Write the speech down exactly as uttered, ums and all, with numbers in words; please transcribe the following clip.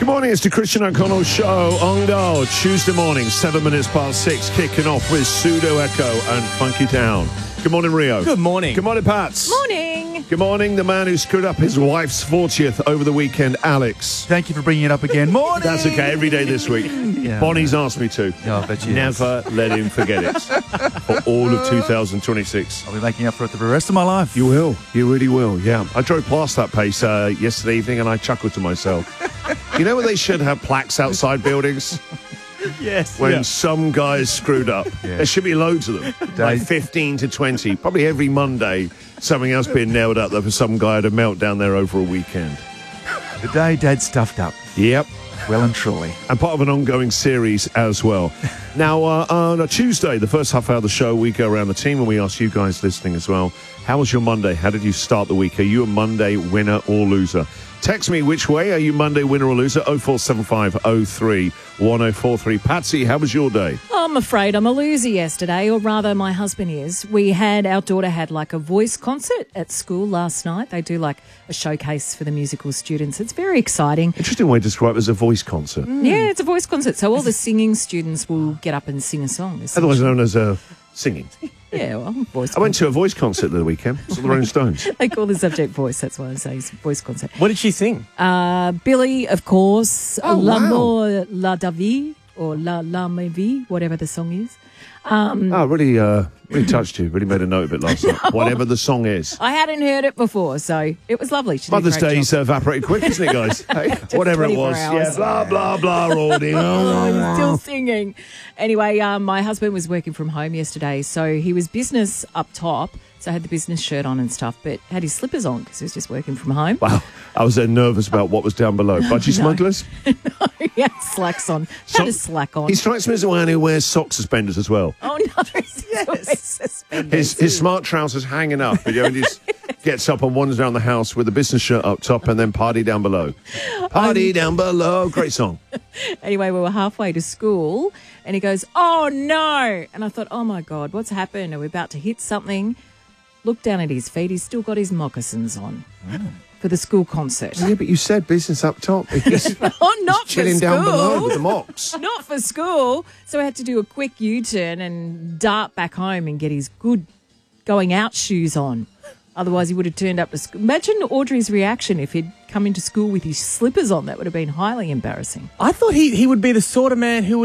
Good morning, it's the Christian O'Connell Show on Go. Tuesday morning, seven minutes past six, kicking off with Pseudo Echo and Funky Town. Good morning, Rio. Good morning. Good morning, Pats. Morning. Good morning, the man who screwed up his wife's fortieth over the weekend, Alex. Thank you for bringing it up again. Morning. That's okay, every day this week. Yeah. Bonnie's asked me to. Yeah, I bet you Never let him forget it. For all of two thousand twenty-six. I'll be making up for it the rest of my life. You will. You really will, yeah. I drove past that place uh, yesterday evening and I chuckled to myself. You know where they should have plaques outside buildings? Yes. When yeah. some guys screwed up. Yeah. There should be loads of them. Like fifteen to twenty. Probably every Monday, something else being nailed up there for some guy had a meltdown there over a weekend. The day Dad stuffed up. Yep. Well and truly. And part of an ongoing series as well. Now, uh, on a Tuesday, the first half hour of the show, we go around the team and we ask you guys listening as well, how was your Monday? How did you start the week? Are you a Monday winner or loser? Text me which way. Are you Monday winner or loser? oh four seven five oh three one oh four three. Patsy, how was your day? I'm afraid I'm a loser yesterday, or rather my husband is. We had, our daughter had like a voice concert at school last night. They do like a showcase for the musical students. It's very exciting. Interesting way to describe it as a voice concert. Mm. Yeah, it's a voice concert. So all the singing students will get up and sing a song. Otherwise known as uh, singing. Yeah, well, voice I went to a voice concert the weekend. It's the Rolling Stones. They call the subject voice. That's why I say it's voice concert. What did she sing? Uh, Billy, of course. Oh, L'amour, la davie, or la la ma vie, whatever the song is. Um, oh, really, uh, really touched you. Really made a note of it last night. Whatever the song is. I hadn't heard it before, so it was lovely. She did a Mother's great Day's job. evaporated quick, isn't it, guys? Hey, whatever it was. hours. Yeah, blah, blah, blah, Roddy. Oh, he's still singing. Anyway, um, my husband was working from home yesterday, so he was business up top, so I had the business shirt on and stuff, but had his slippers on because he was just working from home. Wow. I was then nervous about what was down below. Budgie smugglers? He had slacks on. So- had a slack on. He strikes me as a man who wears sock suspenders as well. Oh, no. Yes. His, his smart trousers hanging up, you know, and he just gets up and wanders around the house with a business shirt up top and then party down below. Party Um, down below. Great song. Anyway, we were halfway to school and he goes, oh, no. And I thought, oh, my God, what's happened? Are we about to hit something? Looked down at his feet. He's still got his moccasins on for the school concert. Yeah, but you said business up top. He's Oh, not for chilling school. down below with the mocks. Not for school. So I had to do a quick U-turn and dart back home and get his good going out shoes on. Otherwise, he would have turned up to school. Imagine Audrey's reaction if he'd come into school with his slippers on. That would have been highly embarrassing. I thought he, he would be the sort of man who would